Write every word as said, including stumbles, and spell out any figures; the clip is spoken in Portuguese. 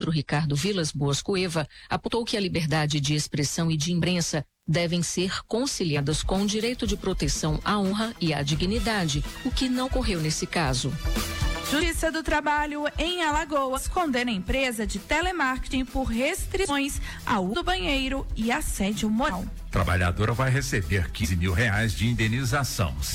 ministro Ricardo Vilas Boas Cueva apontou que a liberdade de expressão e de imprensa devem ser conciliadas com o direito de proteção à honra e à dignidade, o que não ocorreu nesse caso. Justiça do Trabalho em Alagoas condena a empresa de telemarketing por restrições ao uso do banheiro e assédio moral. Trabalhadora vai receber quinze mil reais de indenização.